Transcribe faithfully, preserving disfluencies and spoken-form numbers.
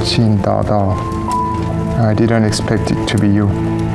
信大大 I didn't expect it to be you.